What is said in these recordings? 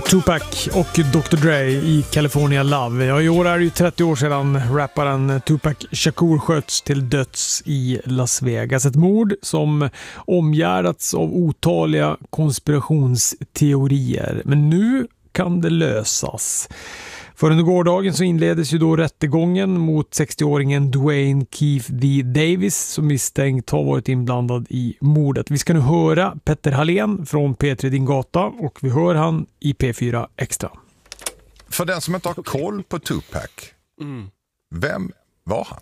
Tupac och Dr. Dre i California Love. Ja, i år är det ju 30 år sedan rapparen Tupac Shakur sköts till döds i Las Vegas. Ett mord som omgärdats av otaliga konspirationsteorier. Men nu kan det lösas. För under gårdagen så inleddes ju då rättegången mot 60-åringen Dwayne Keith D. Davis som misstänkt har varit inblandad i mordet. Vi ska nu höra Petter Hallén från P3 Din Gata och vi hör han i P4 Extra. För den som inte har koll på Tupac, vem var han?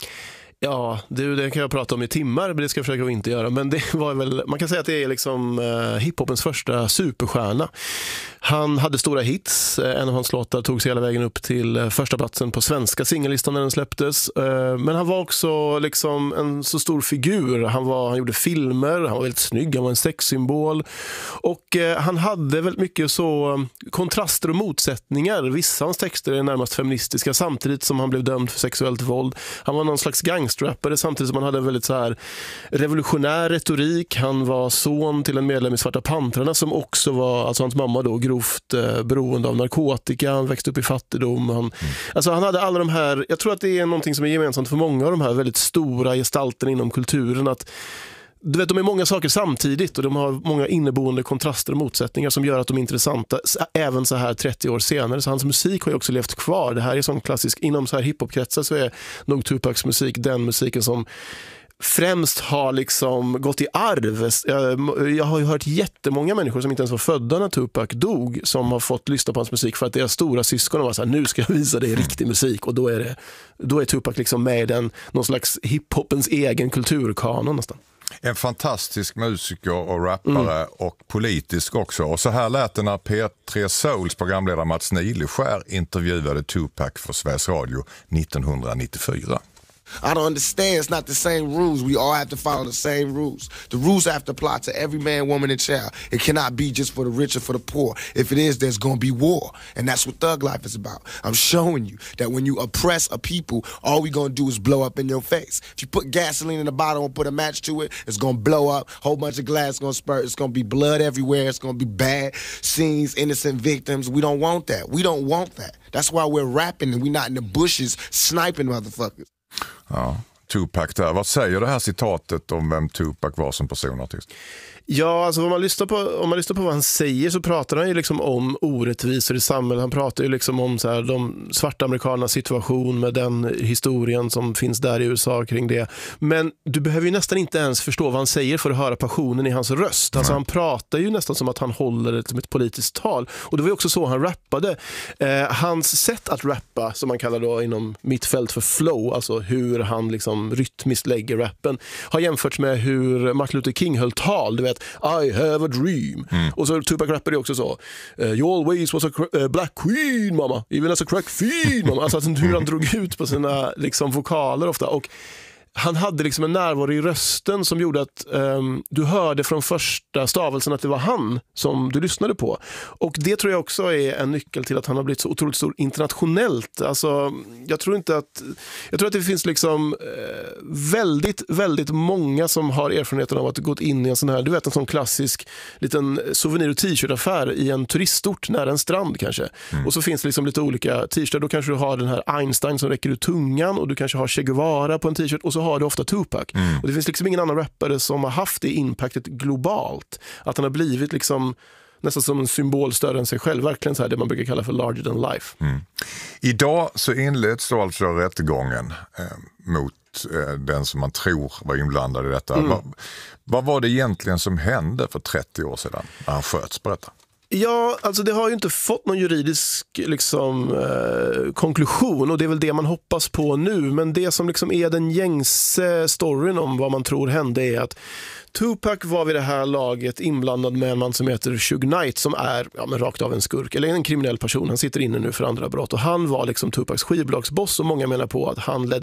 Ja, det kan jag prata om i timmar, men det ska jag försöka att inte göra. Men det var väl, man kan säga att det är liksom hiphopens första superstjärna. Han hade stora hits. En av hans låtar tog sig hela vägen upp till första platsen på svenska singellistan när den släpptes. Men han var också liksom en så stor figur. Han gjorde filmer, han var väldigt snygg, han var en sexsymbol. Och han hade väldigt mycket så kontraster och motsättningar. Vissa av hans texter är närmast feministiska samtidigt som han blev dömd för sexuellt våld. Han var någon slags gangsterrappare samtidigt som han hade en väldigt så här revolutionär retorik. Han var son till en medlem i Svarta Pantrarna som också var, alltså hans mamma då, grovt beroende av narkotika. Han växte upp i fattigdom. Alltså han hade alla de här, jag tror att det är någonting som är gemensamt för många av de här väldigt stora gestalterna inom kulturen, att du vet, de är många saker samtidigt och de har många inneboende kontraster och motsättningar som gör att de är intressanta även så här 30 år senare. Så hans musik har ju också levt kvar. Det här är sån klassisk, inom så här hiphopkretsar så är nog Tupacs musik den musiken som främst har liksom gått i arv. Jag har ju hört jättemånga människor som inte ens var födda när Tupac dog som har fått lyssna på hans musik för att deras stora syskon var så här: nu ska jag visa dig riktig musik, och då är Tupac liksom med i någon slags hiphopens egen kulturkanon nästan. En fantastisk musiker och rappare och politisk också. Och så här lät det när P3 Souls programledare Mats Nileskär intervjuade Tupac för Sveriges Radio 1994. I don't understand. It's not the same rules. We all have to follow the same rules. The rules have to apply to every man, woman, and child. It cannot be just for the rich or for the poor. If it is, there's going to be war. And that's what thug life is about. I'm showing you that when you oppress a people, all we're going to do is blow up in your face. If you put gasoline in a bottle and put a match to it, it's going to blow up. A whole bunch of glass is going to spurt. It's going to be blood everywhere. It's going to be bad scenes, innocent victims. We don't want that. We don't want that. That's why we're rapping and we're not in the bushes sniping motherfuckers. Ja, Tupac där. Vad säger det här citatet om vem Tupac var som personartist? Ja, alltså om man lyssnar på vad han säger så pratar han ju liksom om orättvisor i samhället. Han pratar ju liksom om så här, de svarta amerikanernas situation med den historien som finns där i USA kring det. Men du behöver ju nästan inte ens förstå vad han säger för att höra passionen i hans röst. Alltså han pratar ju nästan som att han håller ett politiskt tal. Och det var ju också så han rappade. Hans sätt att rappa, som man kallar då inom mitt fält för flow, alltså hur han liksom rytmiskt lägger rappen, har jämförts med hur Martin Luther King höll tal. Du vet, I have a dream. Och så Tupac rappade också så: you always was a black queen, mamma. Even as a crack fiend, mamma. Alltså hur han drog ut på sina liksom vokaler ofta. Och han hade liksom en närvaro i rösten som gjorde att du hörde från första stavelsen att det var han som du lyssnade på. Och det tror jag också är en nyckel till att han har blivit så otroligt stor internationellt. Alltså, jag tror att det finns liksom väldigt, väldigt många som har erfarenheten av att gått in i en sån här, du vet, en sån klassisk liten souvenir- och t-shirtaffär i en turistort nära en strand kanske. Och så finns det liksom lite olika t-shirtar. Då kanske du har den här Einstein som räcker ur tungan, och du kanske har Che Guevara på en t-shirt, och så har du ofta Tupac. Och det finns liksom ingen annan rappare som har haft det impactet globalt. Att han har blivit liksom nästan som en symbol större än sig själv. Verkligen så här det man brukar kalla för larger than life. Idag så inleds då alltså rättegången mot den som man tror var inblandad i detta. Vad var det egentligen som hände för 30 år sedan när han sköts? Berätta. Ja, alltså det har ju inte fått någon juridisk liksom, konklusion, och det är väl det man hoppas på nu. Men det som liksom är den gängse storyn om vad man tror hände är att Tupac var vid det här laget inblandad med en man som heter Suge Knight, som är rakt av en skurk eller en kriminell person. Han sitter inne nu för andra brott, och han var liksom Tupacs skivbolagsboss, och många menar på att han ledde